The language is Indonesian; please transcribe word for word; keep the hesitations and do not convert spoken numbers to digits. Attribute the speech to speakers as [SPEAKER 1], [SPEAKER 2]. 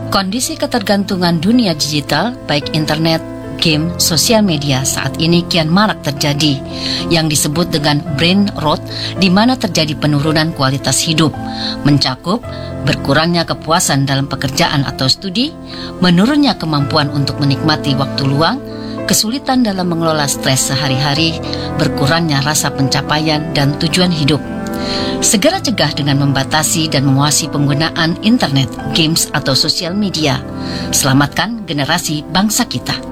[SPEAKER 1] Kondisi ketergantungan dunia digital, baik internet, game, sosial media saat ini kian marak terjadi, yang disebut dengan brain rot, di mana terjadi penurunan kualitas hidup, mencakup berkurangnya kepuasan dalam pekerjaan atau studi, menurunnya kemampuan untuk menikmati waktu luang, kesulitan dalam mengelola stres sehari-hari, berkurangnya rasa pencapaian dan tujuan hidup. Segera cegah dengan membatasi dan menguasai penggunaan internet, games, atau sosial media. Selamatkan generasi bangsa kita.